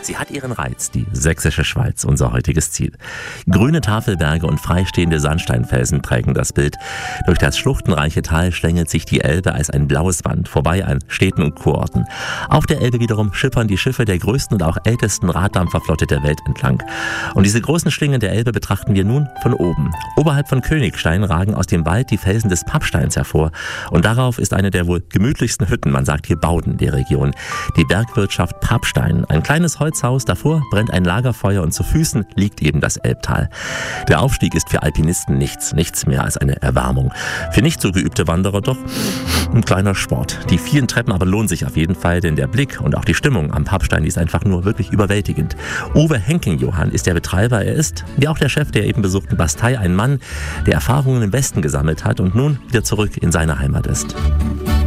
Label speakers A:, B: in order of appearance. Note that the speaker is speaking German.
A: Sie hat ihren Reiz, die sächsische Schweiz, unser heutiges Ziel. Grüne Tafelberge und freistehende Sandsteinfelsen prägen das Bild. Durch das schluchtenreiche Tal schlängelt sich die Elbe als ein blaues Band vorbei an Städten und Kurorten. Auf der Elbe wiederum schippern die Schiffe der größten und auch ältesten Raddampferflotte der Welt entlang. Und diese großen Schlingen der Elbe betrachten wir nun von oben. Oberhalb von Königstein ragen aus dem Wald die Felsen des Pappsteins hervor. Und darauf ist eine der wohl gemütlichsten Hütten, man sagt hier Bauden, der Region. Die Bergwirtschaft Pappstein. Ein kleines Holzhaus, davor brennt ein Lagerfeuer und zu Füßen liegt eben das Elbtal. Der Aufstieg ist für Alpinisten nichts mehr als eine Erwärmung. Für nicht so geübte Wanderer doch ein kleiner Sport. Die vielen Treppen aber lohnen sich auf jeden Fall, denn der Blick und auch die Stimmung am Pappstein ist einfach nur wirklich überwältigend. Uwe Henking-Johann ist der Betreiber. Er ist, wie auch der Chef der eben besuchten Bastei, ein Mann, der Erfahrungen im Westen gesammelt hat und nun wieder zurück in seine Heimat ist.